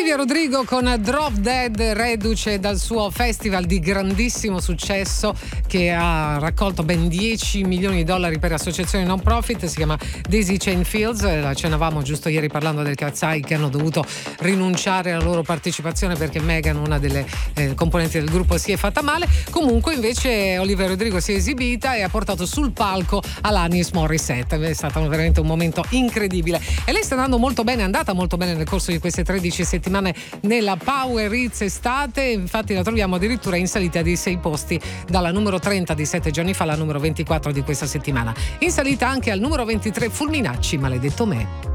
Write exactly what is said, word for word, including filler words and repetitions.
Olivia Rodrigo con Drop Dead, reduce dal suo festival di grandissimo successo che ha raccolto ben dieci milioni di dollari per associazioni non profit. Si chiama Daisy Chain Fields. La accennavamo giusto ieri parlando del Cat's Eye, che hanno dovuto rinunciare alla loro partecipazione perché Megan, una delle eh, componenti del gruppo, si è fatta male. Comunque invece Olivia Rodrigo si è esibita e ha portato sul palco Alanis Morissette. È stato veramente un momento incredibile e lei sta andando molto bene, è andata molto bene nel corso di queste tredici settimane nella Power Hits estate. Infatti la troviamo addirittura in salita di sei posti, dalla numero trenta di sette giorni fa alla numero ventiquattro di questa settimana. In salita anche al numero ventitré Fulminacci, Maledetto me.